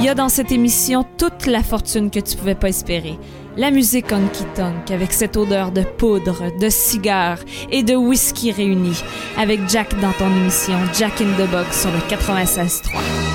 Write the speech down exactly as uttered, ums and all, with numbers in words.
y a dans cette émission toute la fortune que tu pouvais pas espérer. La musique honky-tonk avec cette odeur de poudre, de cigare et de whisky réunis. Avec Jack dans ton émission Jack in the Box sur le quatre-vingt-seize trois.